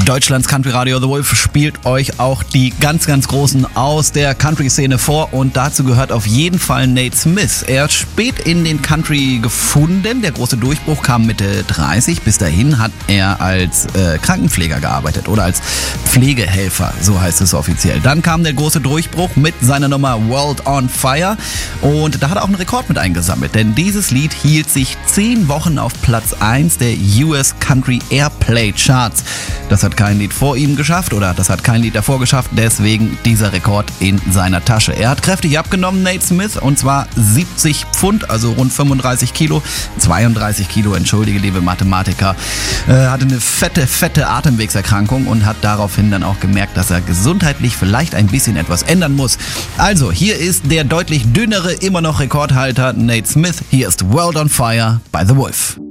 Deutschlands Country Radio The Wolf spielt euch auch die ganz, ganz Großen aus der Country-Szene vor und dazu gehört auf jeden Fall Nate Smith. Er ist spät in den Country gefunden, der große Durchbruch kam Mitte 30. Bis dahin hat er als Krankenpfleger gearbeitet oder als Pflegehelfer, so heißt es offiziell. Dann kam der große Durchbruch mit seiner Nummer World on Fire und da hat er auch einen Rekord mit eingesammelt, denn dieses Lied hielt sich 10 Wochen auf Platz 1 der US Country Airplay Charts. Das hat kein Lied vor ihm geschafft oder das hat kein Lied davor geschafft, deswegen dieser Rekord in seiner Tasche. Er hat kräftig abgenommen, Nate Smith, und zwar 70 Pfund, also rund 35 Kilo, 32 Kilo, entschuldige liebe Mathematiker, hatte eine fette Atemwegserkrankung und hat daraufhin dann auch gemerkt, dass er gesundheitlich vielleicht ein bisschen etwas ändern muss. Also, hier ist der deutlich dünnere, immer noch Rekordhalter Nate Smith. Hier ist World on Fire by The Wolf.